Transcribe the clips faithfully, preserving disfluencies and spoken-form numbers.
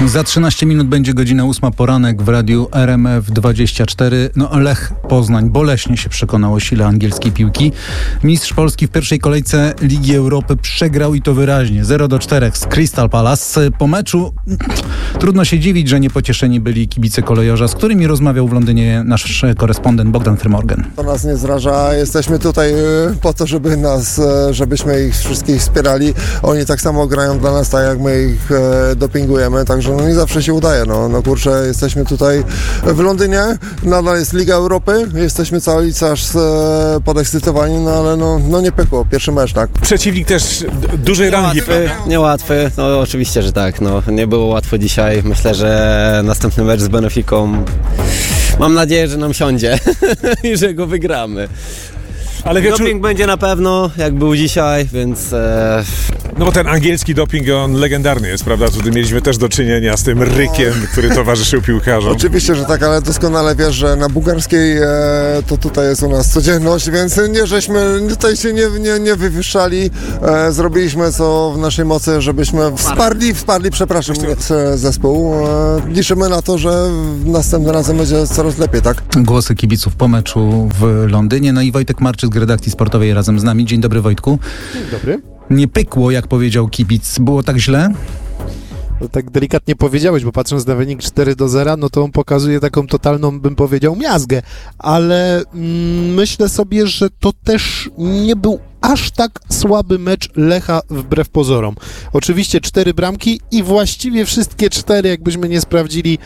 Za trzynaście minut będzie godzina ósma, poranek w radiu R M F dwadzieścia cztery. No, Lech Poznań boleśnie się przekonał o sile angielskiej piłki. Mistrz Polski w pierwszej kolejce Ligi Europy przegrał i to wyraźnie. zero do czterech z Crystal Palace. Po meczu trudno się dziwić, że niepocieszeni byli kibice kolejorza, z którymi rozmawiał w Londynie nasz korespondent Bogdan Frymorgan. To nas nie zraża. Jesteśmy tutaj po to, żeby nas, żebyśmy ich wszystkich wspierali. Oni tak samo grają dla nas, tak jak my ich dopingujemy, także no nie zawsze się udaje. No, no kurczę, jesteśmy tutaj w Londynie, nadal jest Liga Europy, jesteśmy cały czas e, podekscytowani, no ale no, no nie pykło, pierwszy mecz, tak. Przeciwnik też dużej rangi. Niełatwy, niełatwy, no oczywiście, że tak, no nie było łatwo dzisiaj. Myślę, że następny mecz z Benefiką, mam nadzieję, że nam siądzie i że go wygramy. Ale wieczór... Doping będzie na pewno, jak był dzisiaj, więc... E... No bo ten angielski doping, on legendarny jest, prawda? Tutaj mieliśmy też do czynienia z tym rykiem, który towarzyszył piłkarzom. Oczywiście, że tak, ale doskonale wiesz, że na bułgarskiej e, to tutaj jest u nas codzienność, więc nie żeśmy tutaj się nie, nie, nie wywyższali. E, zrobiliśmy co w naszej mocy, żebyśmy wsparli, wsparli, przepraszam, zespół. E, liczymy na to, że następnym razem będzie coraz lepiej, tak? Głosy kibiców po meczu w Londynie. No i Wojtek Marczyk z redakcji sportowej razem z nami. Dzień dobry, Wojtku. Dzień dobry. Nie pykło, jak powiedział kibic. Było tak źle? No, tak delikatnie powiedziałeś, bo patrząc na wynik cztery do zera, no to on pokazuje taką totalną, bym powiedział, miazgę. Ale mm, myślę sobie, że to też nie był aż tak słaby mecz Lecha wbrew pozorom. Oczywiście cztery bramki i właściwie wszystkie cztery, jakbyśmy nie sprawdzili,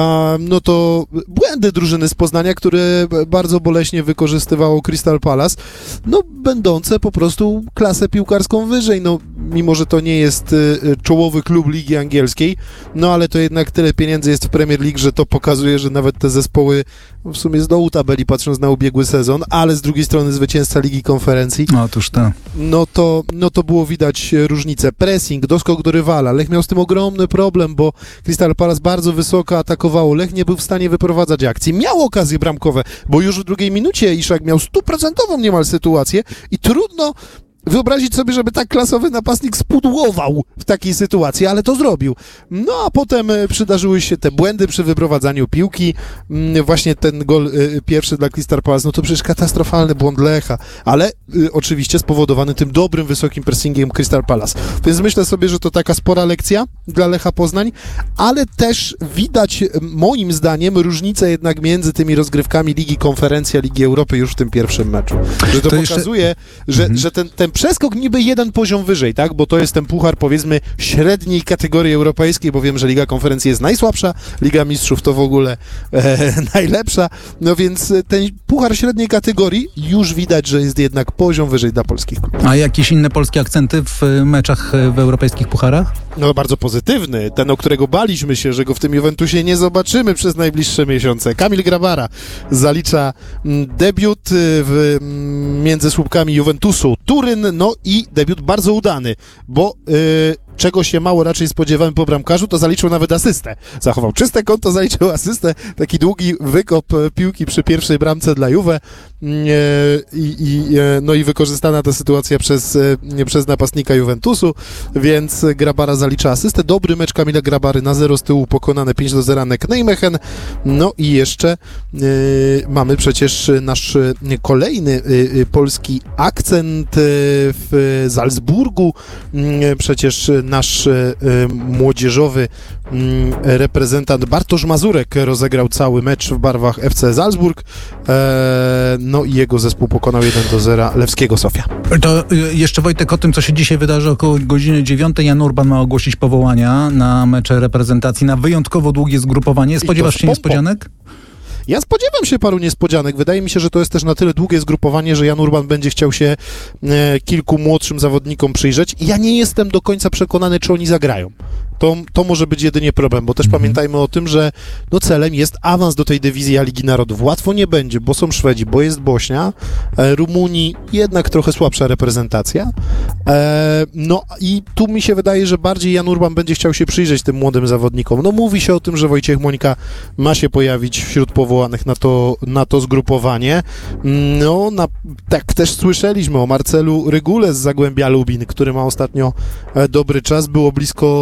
no to błędy drużyny z Poznania, które bardzo boleśnie wykorzystywało Crystal Palace, no będące po prostu klasę piłkarską wyżej. No mimo, że to nie jest czołowy klub Ligi Angielskiej, no ale to jednak tyle pieniędzy jest w Premier League, że to pokazuje, że nawet te zespoły w sumie z dołu tabeli, patrząc na ubiegły sezon, ale z drugiej strony zwycięzca Ligi Konferencji. Otóż to. No to, no to było widać różnicę. Pressing, doskok do rywala. Lech miał z tym ogromny problem, bo Crystal Palace bardzo wysoko atakowało. Lech nie był w stanie wyprowadzać akcji. Miał okazje bramkowe, bo już w drugiej minucie Iszak miał stuprocentową niemal sytuację i trudno wyobrazić sobie, żeby tak klasowy napastnik spudłował w takiej sytuacji, ale to zrobił. No a potem przydarzyły się te błędy przy wyprowadzaniu piłki. Właśnie ten gol pierwszy dla Crystal Palace, no to przecież katastrofalny błąd Lecha, ale y, oczywiście spowodowany tym dobrym, wysokim pressingiem Crystal Palace. Więc myślę sobie, że to taka spora lekcja dla Lecha Poznań, ale też widać moim zdaniem różnicę jednak między tymi rozgrywkami Ligi Konferencji a Ligi Europy już w tym pierwszym meczu. Że to, to pokazuje, jeszcze... że, mhm. że ten, ten przeskok niby jeden poziom wyżej, tak? Bo to jest ten puchar, powiedzmy, średniej kategorii europejskiej, bo wiem, że Liga Konferencji jest najsłabsza, Liga Mistrzów to w ogóle e, najlepsza, no więc ten puchar średniej kategorii już widać, że jest jednak poziom wyżej dla polskich klubów. A jakieś inne polskie akcenty w meczach w europejskich pucharach? No bardzo pozytywny, ten, o którego baliśmy się, że go w tym Juventusie nie zobaczymy przez najbliższe miesiące. Kamil Grabara zalicza debiut w, między słupkami Juventusu Turyn, no i debiut bardzo udany, bo yy, czego się mało raczej spodziewałem po bramkarzu, to zaliczył nawet asystę. Zachował czyste konto, zaliczył asystę, taki długi wykop piłki przy pierwszej bramce dla Juve yy, i, yy, no i wykorzystana ta sytuacja przez, yy, przez napastnika Juventusu, więc Grabara zalicza asystę. Dobry mecz Kamila Grabary, na zero z tyłu pokonane pięć do zera Nek Nijmegen. No i jeszcze yy, mamy przecież nasz kolejny yy, polski akcent yy, w Salzburgu. Yy, przecież nasz y, młodzieżowy y, reprezentant Bartosz Mazurek rozegrał cały mecz w barwach F C Salzburg, e, no i jego zespół pokonał jeden do zera Lewskiego Sofia. To y, jeszcze Wojtek o tym, co się dzisiaj wydarzy około godziny dziewiątej. Jan Urban ma ogłosić powołania na mecze reprezentacji, na wyjątkowo długie zgrupowanie. Spodziewasz się niespodzianek? Ja spodziewam się paru niespodzianek. Wydaje mi się, że to jest też na tyle długie zgrupowanie, że Jan Urban będzie chciał się e, kilku młodszym zawodnikom przyjrzeć. I ja nie jestem do końca przekonany, czy oni zagrają. To, to może być jedynie problem, bo też mhm. pamiętajmy o tym, że no celem jest awans do tej dywizji Ligi Narodów. Łatwo nie będzie, bo są Szwedzi, bo jest Bośnia, e, Rumunii jednak trochę słabsza reprezentacja. E, no i tu mi się wydaje, że bardziej Jan Urban będzie chciał się przyjrzeć tym młodym zawodnikom. No mówi się o tym, że Wojciech Mońka ma się pojawić wśród powołanych na to, na to zgrupowanie. No, na, tak też słyszeliśmy o Marcelu Rygule z Zagłębia Lubin, który ma ostatnio e, dobry czas. Było blisko transferu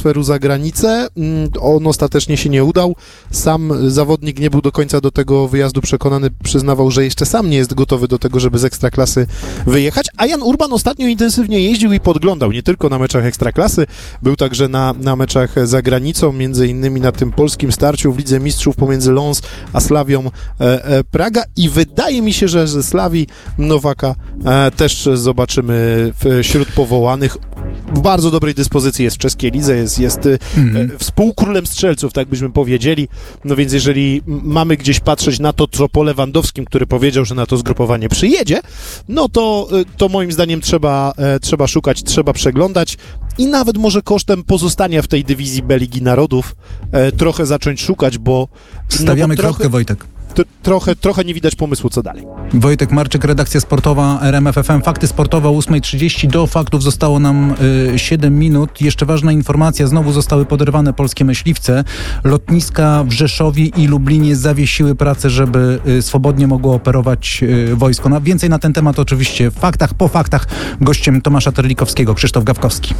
transferu za granicę. On ostatecznie się nie udał. Sam zawodnik nie był do końca do tego wyjazdu przekonany, przyznawał, że jeszcze sam nie jest gotowy do tego, żeby z Ekstraklasy wyjechać, a Jan Urban ostatnio intensywnie jeździł i podglądał, nie tylko na meczach Ekstraklasy, był także na, na meczach za granicą, między innymi na tym polskim starciu w Lidze Mistrzów pomiędzy Lens a Slawią e, e, Praga i wydaje mi się, że ze Slawii Nowaka e, też zobaczymy wśród powołanych. W bardzo dobrej dyspozycji jest w czeskiej lidze, jest, jest mm. e, współkrólem strzelców, tak byśmy powiedzieli, no więc jeżeli mamy gdzieś patrzeć na to, co po Lewandowskim, który powiedział, że na to zgrupowanie przyjedzie, no to, to moim zdaniem trzeba, e, trzeba szukać, trzeba przeglądać i nawet może kosztem pozostania w tej dywizji B Ligi Narodów e, trochę zacząć szukać, bo... Stawiamy no bo trochę, kropkę, Wojtek. To, trochę, trochę nie widać pomysłu, co dalej. Wojtek Marczyk, redakcja sportowa R M F F M. Fakty sportowe o ósma trzydzieści. Do faktów zostało nam y, siedem minut. Jeszcze ważna informacja. Znowu zostały poderwane polskie myśliwce. Lotniska w Rzeszowie i Lublinie zawiesiły pracę, żeby y, swobodnie mogło operować y, wojsko. Na, więcej na ten temat oczywiście w faktach, po faktach. Gościem Tomasza Terlikowskiego, Krzysztof Gawkowski.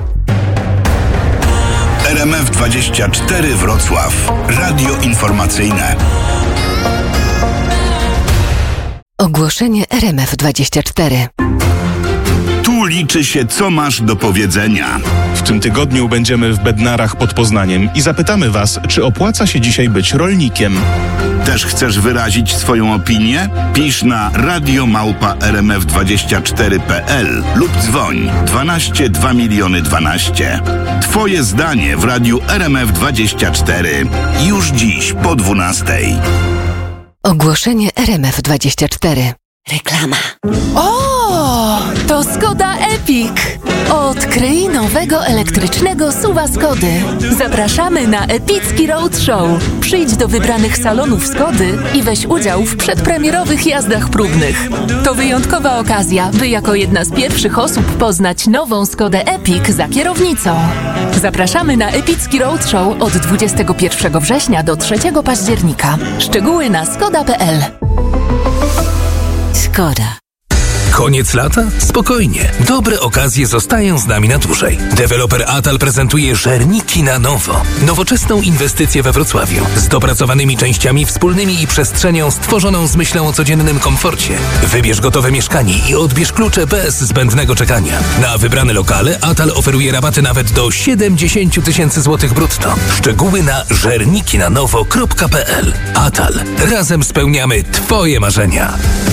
R M F dwadzieścia cztery Wrocław. Radio informacyjne. Ogłoszenie R M F dwadzieścia cztery. Tu liczy się, co masz do powiedzenia. W tym tygodniu będziemy w Bednarach pod Poznaniem i zapytamy Was, czy opłaca się dzisiaj być rolnikiem. Też chcesz wyrazić swoją opinię? Pisz na radio małpa r m f dwadzieścia cztery kropka p l lub dzwoń dwanaście dwa miliony dwanaście. Twoje zdanie w radiu R M F dwadzieścia cztery. Już dziś po dwunastej. Ogłoszenie R M F dwadzieścia cztery. Reklama. O, to Skoda Epic. Odkryj nowego elektrycznego SUV-a Skody. Zapraszamy na epicki roadshow. Przyjdź do wybranych salonów Skody i weź udział w przedpremierowych jazdach próbnych. To wyjątkowa okazja, by jako jedna z pierwszych osób poznać nową Skodę Epic za kierownicą. Zapraszamy na epicki roadshow od dwudziestego pierwszego września do trzeciego października. Szczegóły na skoda kropka p l. Skoda. Koniec lata? Spokojnie. Dobre okazje zostają z nami na dłużej. Deweloper Atal prezentuje żerniki na nowo. Nowoczesną inwestycję we Wrocławiu. Z dopracowanymi częściami wspólnymi i przestrzenią stworzoną z myślą o codziennym komforcie. Wybierz gotowe mieszkanie i odbierz klucze bez zbędnego czekania. Na wybrane lokale Atal oferuje rabaty nawet do siedemdziesiąt tysięcy złotych brutto. Szczegóły na żernikinanowo kropka p l. Atal. Razem spełniamy Twoje marzenia.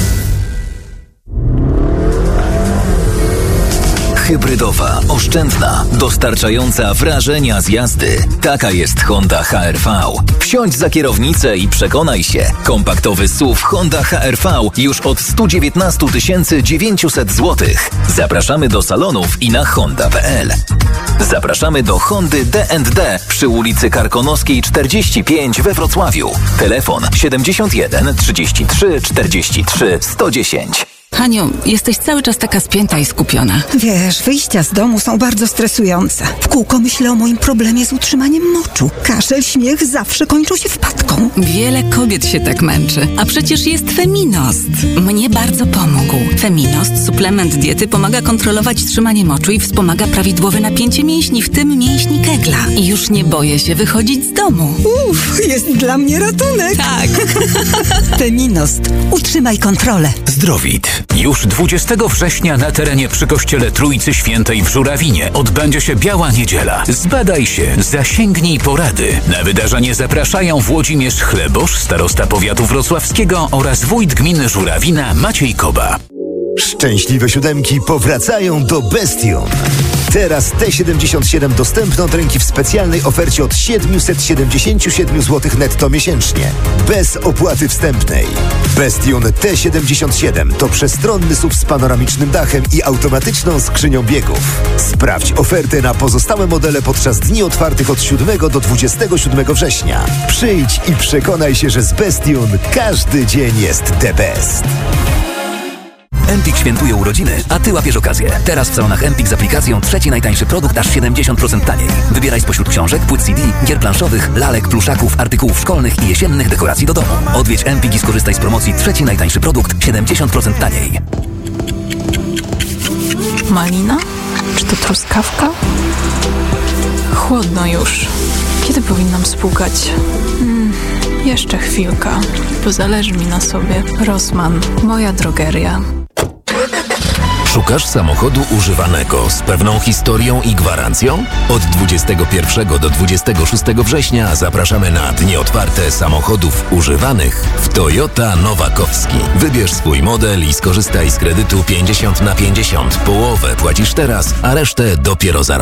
Hybrydowa, oszczędna, dostarczająca wrażenia z jazdy. Taka jest Honda H R V. Wsiądź za kierownicę i przekonaj się. Kompaktowy S U V Honda H R V już od sto dziewiętnaście tysięcy dziewięćset złotych. Zapraszamy do salonów i na honda kropka p l. Zapraszamy do Hondy D and D przy ulicy Karkonoskiej czterdzieści pięć we Wrocławiu. Telefon siedemdziesiąt jeden trzydzieści trzy czterdzieści trzy sto dziesięć. Haniu, jesteś cały czas taka spięta i skupiona. Wiesz, wyjścia z domu są bardzo stresujące. W kółko myślę o moim problemie z utrzymaniem moczu. Kaszel, śmiech zawsze kończą się wpadką. Wiele kobiet się tak męczy. A przecież jest Feminost. Mnie bardzo pomógł. Feminost, suplement diety, pomaga kontrolować trzymanie moczu i wspomaga prawidłowe napięcie mięśni, w tym mięśni kegla. I już nie boję się wychodzić z domu. Uff, jest dla mnie ratunek. Tak. Feminost. Utrzymaj kontrolę. Zdrowit. Już dwudziestego września na terenie przy kościele Trójcy Świętej w Żurawinie odbędzie się Biała Niedziela. Zbadaj się, zasięgnij porady. Na wydarzenie zapraszają Włodzimierz Chlebosz, starosta powiatu wrocławskiego oraz wójt gminy Żurawina Maciej Koba. Szczęśliwe siódemki powracają do Bestion. Teraz T siedemdziesiąt siedem dostępne od ręki w specjalnej ofercie od siedemset siedemdziesiąt siedem złotych netto miesięcznie. Bez opłaty wstępnej. Bestion T siedemdziesiąt siedem to przestronny S U V z panoramicznym dachem i automatyczną skrzynią biegów. Sprawdź ofertę na pozostałe modele podczas dni otwartych od siódmego do dwudziestego siódmego września. Przyjdź i przekonaj się, że z Bestion każdy dzień jest the best. Empik świętuje urodziny, a Ty łapiesz okazję. Teraz w salonach Empik z aplikacją trzeci najtańszy produkt aż siedemdziesiąt procent taniej. Wybieraj spośród książek, płyt C D, gier planszowych, lalek, pluszaków, artykułów szkolnych i jesiennych dekoracji do domu. Odwiedź Empik i skorzystaj z promocji trzeci najtańszy produkt siedemdziesiąt procent taniej. Malina? Czy to truskawka? chłodno już. Kiedy powinnam spłukać? Hmm, jeszcze chwilka, bo zależy mi na sobie. Rossmann, moja drogeria. Szukasz samochodu używanego z pewną historią i gwarancją? Od dwudziestego pierwszego do dwudziestego szóstego września zapraszamy na dni otwarte samochodów używanych w Toyota Nowakowski. Wybierz swój model i skorzystaj z kredytu pięćdziesiąt na pięćdziesiąt. Połowę płacisz teraz, a resztę dopiero za